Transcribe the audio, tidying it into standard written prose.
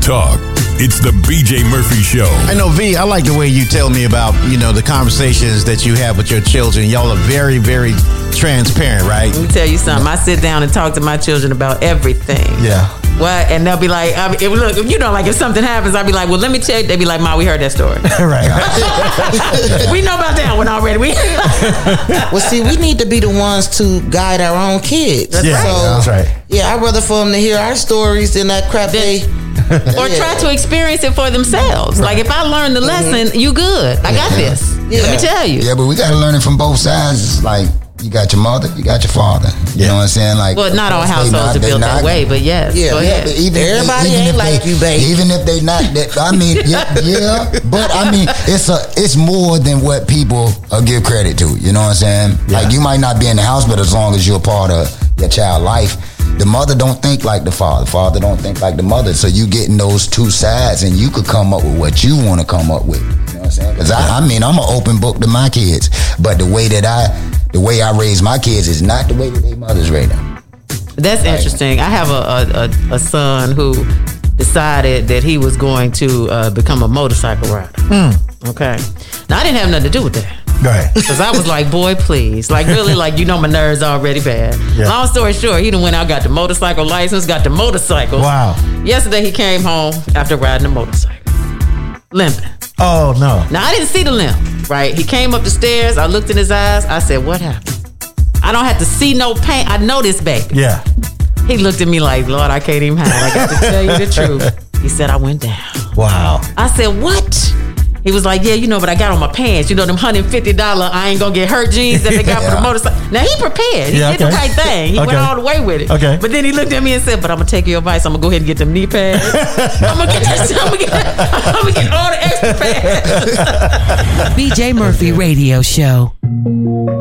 talk. It's the BJ Murphy Show. I know, V, I like the way you tell me about, the conversations that you have with your children. Y'all are very, very transparent, right? Let me tell you something. I sit down and talk to my children about everything. Yeah. What? And they'll be like, if something happens, I'll be like, well, let me tell you. They'll be like, Ma, we heard that story. Right. We know about that one already. Well, see, we need to be the ones to guide our own kids. That's right. Yeah, I'd rather for them to hear our stories than that crap or try to experience it for themselves. Like, if I learn the lesson, you good. I got this. Yeah. Let me tell you. Yeah, but we got to learn it from both sides. It's like, you got your mother, you got your father. You know what I'm saying? Like, well, not all households are built that way, but yes. Yeah, go ahead. But everybody ain't like you, baby. Even if they not, but I mean, it's more than what people give credit to. You know what I'm saying? Yeah. Like, you might not be in the house, but as long as you're a part of your child's life, the mother don't think like the father don't think like the mother. So you getting those two sides, and you could come up with what you want to come up with. You know what I'm saying? Because I'm an open book to my kids, but the way I raise my kids is not the way that they mothers raise them. That's interesting. I have a son who decided that he was going to become a motorcycle rider. Okay. Now, I didn't have nothing to do with that. Right. Because I was like, boy, please. Like, really, my nerves already bad. Yeah. Long story short, he done went out, got the motorcycle license, got the motorcycle. Wow. Yesterday, he came home after riding a motorcycle. Limping. Oh, no. Now, I didn't see the limp, right? He came up the stairs. I looked in his eyes. I said, what happened? I don't have to see no pain. I know this baby. Yeah. He looked at me like, Lord, I can't even hide. I got to tell you the truth. He said, I went down. Wow. I said, what? He was like, yeah, but I got on my pants. Them $150 I ain't gonna get hurt jeans that they got for the motorcycle. Now, he prepared. He did the right thing. He went all the way with it. Okay. But then he looked at me and said, but I'm gonna take your advice. I'm gonna go ahead and get them knee pads. I'm gonna get all the extra pads. BJ Murphy Radio Show.